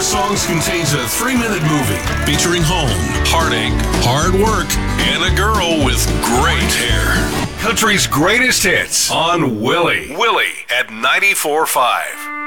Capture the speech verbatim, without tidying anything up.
Songs contains a three-minute movie featuring home, heartache, hard work, and a girl with great hair. Country's greatest hits on Willie. Willie at ninety-four point five.